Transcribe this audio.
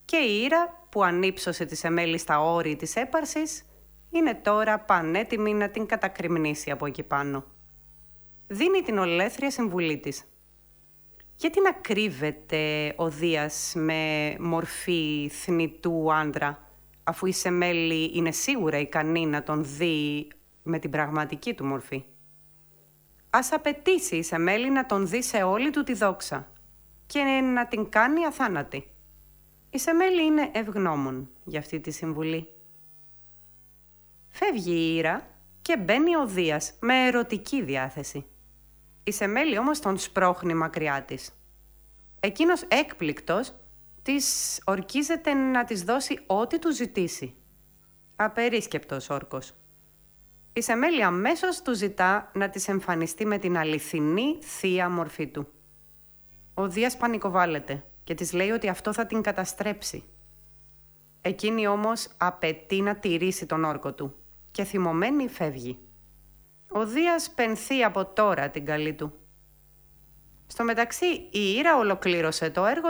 και η Ήρα που ανύψωσε τη Σεμέλη στα όρη της έπαρσης είναι τώρα πανέτοιμη να την κατακριμνήσει από εκεί πάνω. Δίνει την ολέθρια συμβουλή της. Γιατί να κρύβεται ο Δίας με μορφή θνητού άντρα, αφού η Σεμέλη είναι σίγουρα ικανή να τον δει με την πραγματική του μορφή. Ας απαιτήσει η Σεμέλη να τον δει σε όλη του τη δόξα και να την κάνει αθάνατη. Η Σεμέλη είναι ευγνώμων για αυτή τη συμβουλή. Φεύγει η Ήρα και μπαίνει ο Δίας με ερωτική διάθεση. Η Σεμέλη όμως τον σπρώχνει μακριά της. Εκείνος έκπληκτος της ορκίζεται να της δώσει ό,τι του ζητήσει. Απερίσκεπτος όρκος. Η Σεμέλη αμέσως του ζητά να της εμφανιστεί με την αληθινή θεία μορφή του. Ο Δίας πανικοβάλλεται και της λέει ότι αυτό θα την καταστρέψει. Εκείνη όμως απαιτεί να τηρήσει τον όρκο του και θυμωμένη φεύγει. Ο Δίας πενθεί από τώρα την καλή του. Στο μεταξύ η Ήρα ολοκλήρωσε το έργο